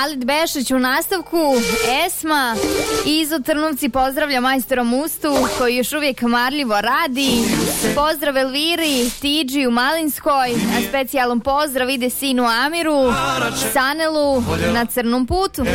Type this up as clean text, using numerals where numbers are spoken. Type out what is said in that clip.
Halid Bešić u nastavku, Esma, Izo Trnovci pozdravlja majstora Mustu koji još uvijek marljivo radi. Pozdrav Elviri, Tidži u Malinskoj, a specijalan pozdrav ide sinu Amiru, Sanelu na Crnom putu.